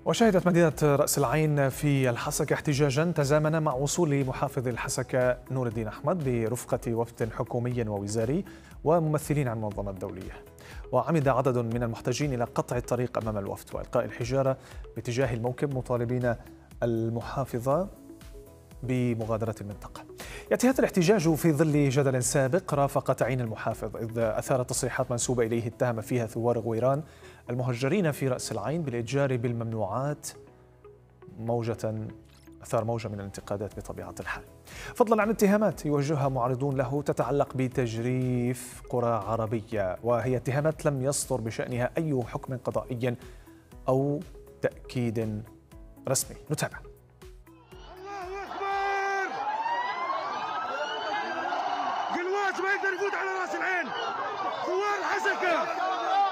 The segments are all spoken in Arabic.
وشهدت مدينة رأس العين في الحسكة احتجاجا تزامن مع وصول محافظ الحسكة نور الدين أحمد برفقة وفد حكومي ووزاري وممثلين عن المنظمة الدولية. وعمد عدد من المحتجين إلى قطع الطريق أمام الوفد وإلقاء الحجارة باتجاه الموكب مطالبين المحافظة بمغادرة المنطقة. يأتي هذا الاحتجاج في ظل جدل سابق رافق تعيين المحافظ، إذ أثار تصريحات منسوبة إليه اتهم فيها ثوار غويران المهجرين في رأس العين بالإتجار بالممنوعات أثار موجة من الانتقادات بطبيعة الحال، فضلا عن اتهامات يوجهها معارضون له تتعلق بتجريف قرى عربية، وهي اتهامات لم يصدر بشأنها أي حكم قضائي أو تأكيد رسمي. نتابع. ما يقدر يفوت على راس العين. ثوار الحسكة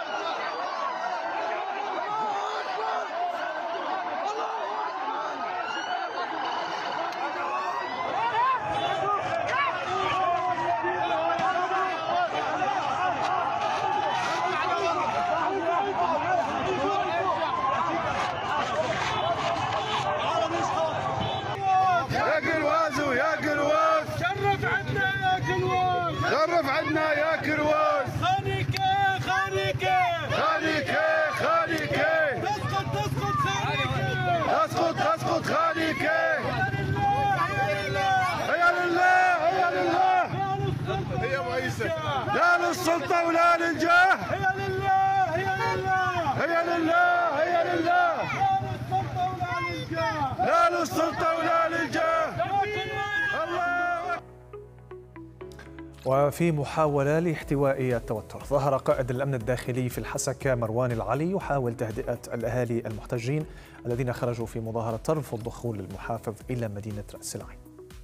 يا قلواز ويا قلواز، شرف عنا يا كرواز. خانيكي تسقط خانيكي. هيا لله هيا مؤيسك، لا للسلطة ولا للجاه. هيا لله لا للسلطة ولا للجاه. وفي محاولة لاحتواء التوتر، ظهر قائد الأمن الداخلي في الحسكة مروان العلي يحاول تهدئة الأهالي المحتجين الذين خرجوا في مظاهرة ترفض دخول المحافظ إلى مدينة رأس العين.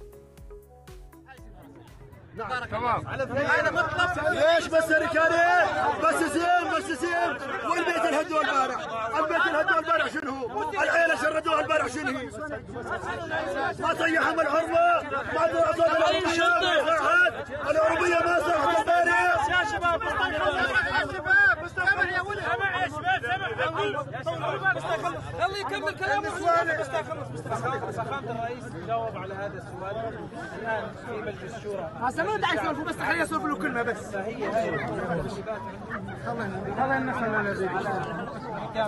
تمام. انا مطلب ليش بس ركالين بس زين والبيت الهدوا البارح شنو؟ العيله شردوها البارح شنو؟ ما طيحهم الحرمه، ما ضربوا العربيه ما صارت البارح. يا شباب سمع يا ولد، سمع يا شباب، الله يكمل كلامه. فخامة الرئيس جاوب على هذا السؤال الآن في مجلس الشورى. ما داعي يسولفوا، بس خليه يسولف له كلمة بس. فهي